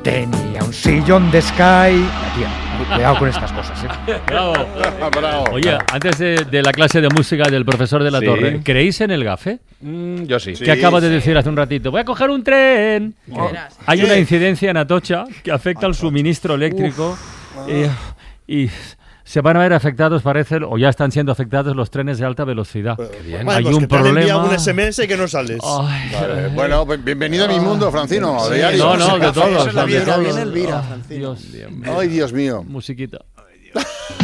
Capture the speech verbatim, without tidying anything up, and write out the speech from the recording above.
tenía un sillón de Sky. Tía, cuidado con estas cosas, ¿eh? Bravo. Bravo. Oye, antes de, de la clase de música del profesor de la Sí. Torre, ¿creéis en el gafe? Mm, yo sí. Sí. Que acabo de decir hace un ratito, voy a coger un tren. Ya verás. Hay ¿Qué? una incidencia en Atocha que afecta al suministro eléctrico y, y se van a ver afectados, parece, o ya están siendo afectados los trenes de alta velocidad. Bueno, Hay pues un que te han problema. enviado un ese eme ese que no sales. Ay, Vale, bueno, pues bienvenido a mi mundo, Francino. sí, diario. no, no, de Café. todos. Eso es la de vida, todos. viene Elvira, Ah, Francino. Dios, Ay, Dios mío. musiquita.